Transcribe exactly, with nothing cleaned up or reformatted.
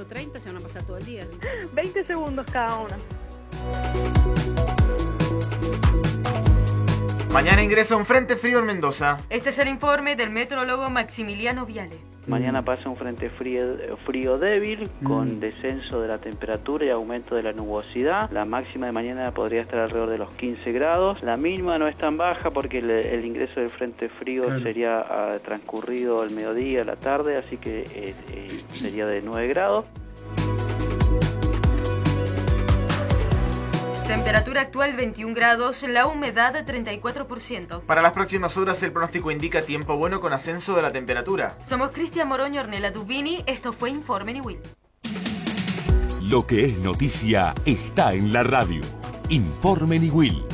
o treinta se van a pasar todo el día. veinte segundos cada una. Mañana ingresa un frente frío en Mendoza. Este es el informe del meteorólogo Maximiliano Viale. Mañana pasa un frente frío, frío débil, mm. con descenso de la temperatura y aumento de la nubosidad. La máxima de mañana podría estar alrededor de los quince grados. La mínima no es tan baja porque el, el ingreso del frente frío claro. sería uh, transcurrido al mediodía, a la tarde, así que eh, eh, sería de nueve grados. Temperatura actual veintiún grados, la humedad treinta y cuatro por ciento. Para las próximas horas el pronóstico indica tiempo bueno con ascenso de la temperatura. Somos Cristian Moroño, Ornella Dubini, esto fue Informe Niwil. Lo que es noticia está en la radio. Informe Niwil.